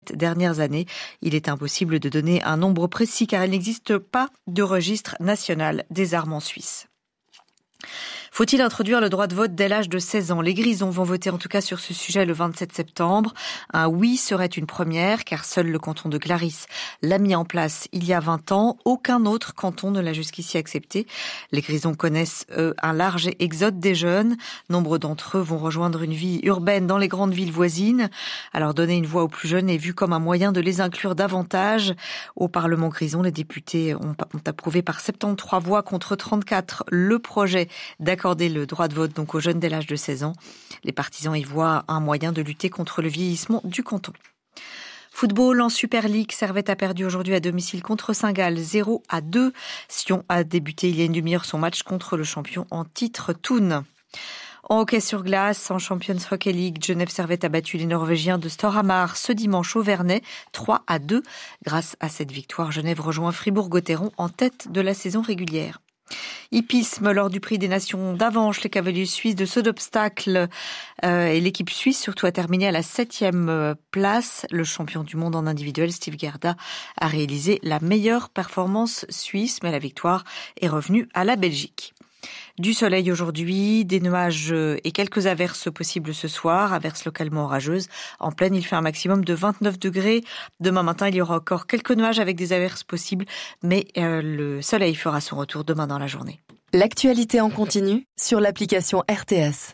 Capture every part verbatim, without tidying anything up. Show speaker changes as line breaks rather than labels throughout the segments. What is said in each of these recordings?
sept dernières années. Il est impossible de donner un nombre précis car il n'existe pas de registre national des armes en Suisse. Faut-il introduire le droit de vote dès l'âge de seize ans ? Les Grisons vont voter en tout cas sur ce sujet le vingt-sept septembre. Un oui serait une première car seul le canton de Glaris l'a mis en place il y a vingt ans. Aucun autre canton ne l'a jusqu'ici accepté. Les Grisons connaissent eux un large exode des jeunes. Nombre d'entre eux vont rejoindre une vie urbaine dans les grandes villes voisines. Alors donner une voix aux plus jeunes est vu comme un moyen de les inclure davantage. Au Parlement Grison, les députés ont, ont approuvé par soixante-treize voix contre trente-quatre le projet d'accorder le droit de vote donc aux jeunes dès l'âge de seize ans. Les partisans y voient un moyen de lutter contre le vieillissement du canton. Football en Super League, Servette a perdu aujourd'hui à domicile contre Saint-Gall, zéro à deux. Sion a débuté il y a une demi-heure son match contre le champion en titre Thun. En hockey sur glace, en Champions Hockey League, Genève Servette a battu les Norvégiens de Storhamar ce dimanche au Vernet, trois à deux. Grâce à cette victoire, Genève rejoint Fribourg-Gotteron en tête de la saison régulière. Hippisme, lors du prix des nations d'Avanches, les cavaliers suisses de saut d'obstacle euh, et l'équipe suisse surtout a terminé à la septième place. Le champion du monde en individuel, Steve Gerda, a réalisé la meilleure performance suisse, mais la victoire est revenue à la Belgique. Du soleil aujourd'hui, des nuages et quelques averses possibles ce soir, averses localement orageuses. En pleine, il fait un maximum de vingt-neuf degrés. Demain matin, il y aura encore quelques nuages avec des averses possibles, mais euh, le soleil fera son retour demain dans la journée.
L'actualité en continu sur l'application R T S.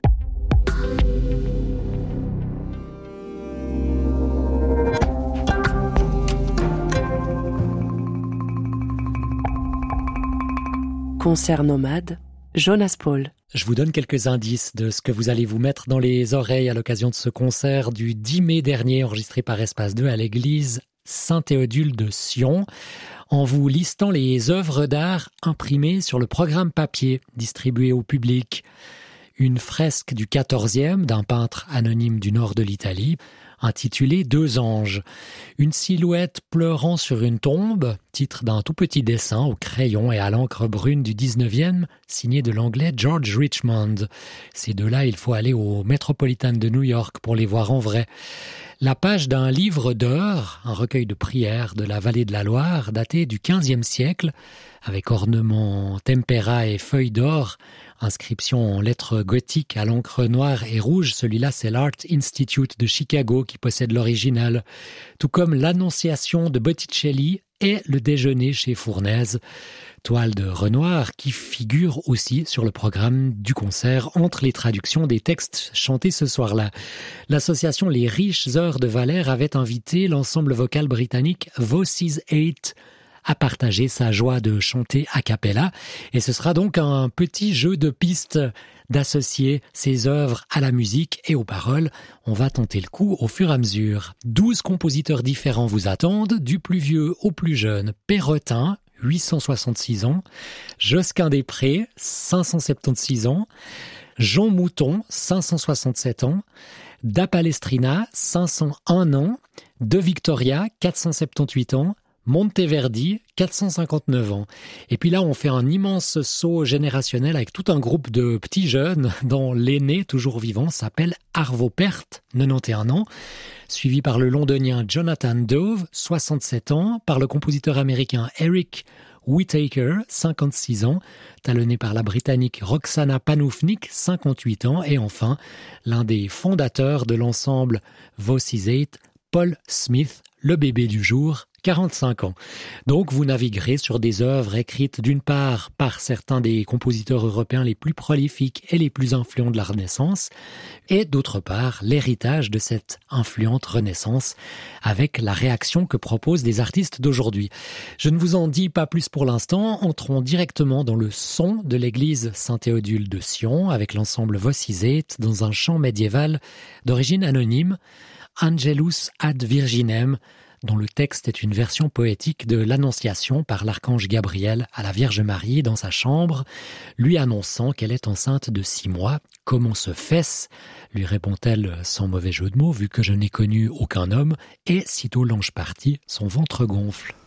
Concert nomade, Jonas Paul.
Je vous donne quelques indices de ce que vous allez vous mettre dans les oreilles à l'occasion de ce concert du dix mai dernier, enregistré par Espace deux à l'église Saint-Théodule de Sion, en vous listant les œuvres d'art imprimées sur le programme papier distribué au public. Une fresque du quatorzième d'un peintre anonyme du nord de l'Italie, intitulée « Deux anges ». Une silhouette pleurant sur une tombe, titre d'un tout petit dessin au crayon et à l'encre brune du dix-neuvième, signé de l'anglais George Richmond. Ces deux-là, il faut aller au Metropolitan de New York pour les voir en vrai. La page d'un livre d'heures, un recueil de prières de la vallée de la Loire, daté du quinzième siècle, avec ornements tempera et feuilles d'or, inscription en lettres gothiques à l'encre noire et rouge. Celui-là, c'est l'Art Institute de Chicago qui possède l'original, tout comme l'Annonciation de Botticelli et le Déjeuner chez Fournaise, toile de Renoir qui figure aussi sur le programme du concert entre les traductions des textes chantés ce soir-là. L'association Les Riches Heures de Valère avait invité l'ensemble vocal britannique Voices eight à partager sa joie de chanter a cappella, et ce sera donc un petit jeu de pistes d'associer ces œuvres à la musique et aux paroles. On va tenter le coup au fur et à mesure. Douze compositeurs différents vous attendent, du plus vieux au plus jeune. Perrotin, huit cent soixante-six ans, Josquin-des-Prés, cinq cent soixante-seize ans, Jean Mouton, cinq cent soixante-sept ans, Da Palestrina, cinq cent un ans, De Victoria, quatre cent soixante-dix-huit ans, Monteverdi, quatre cent cinquante-neuf ans. Et puis là, on fait un immense saut générationnel avec tout un groupe de petits jeunes dont l'aîné, toujours vivant, s'appelle Arvo Pärt, quatre-vingt-onze ans, suivi par le londonien Jonathan Dove, soixante-sept ans, par le compositeur américain Eric Whittaker, cinquante-six ans, talonné par la britannique Roxana Panufnik, cinquante-huit ans, et enfin, l'un des fondateurs de l'ensemble Voices eight, Paul Smith, le bébé du jour, quarante-cinq ans. Donc vous naviguerez sur des œuvres écrites d'une part par certains des compositeurs européens les plus prolifiques et les plus influents de la Renaissance, et d'autre part l'héritage de cette influente Renaissance avec la réaction que proposent des artistes d'aujourd'hui. Je ne vous en dis pas plus pour l'instant, entrons directement dans le son de l'église Saint-Théodule de Sion avec l'ensemble Voices eight dans un chant médiéval d'origine anonyme, Angelus ad Virginem, dont le texte est une version poétique de l'Annonciation par l'archange Gabriel à la Vierge Marie dans sa chambre, lui annonçant qu'elle est enceinte de six mois. « Comment se fait-ce » lui répond-elle sans mauvais jeu de mots, vu que je n'ai connu aucun homme, et sitôt l'ange parti, son ventre gonfle.